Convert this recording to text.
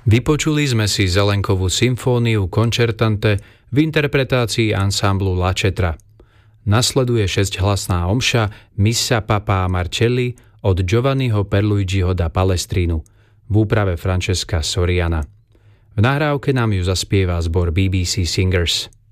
Vypočuli sme si Zelenkovú symfóniu Concertante v interpretácii ansámblu La Cetra. Nasleduje 6-hlasná omša Missa Papa Marcelli od Giovanniho Perluigiho da Palestrinu v úprave Francesca Soriana. V nahrávke nám ju zaspieva zbor BBC Singers.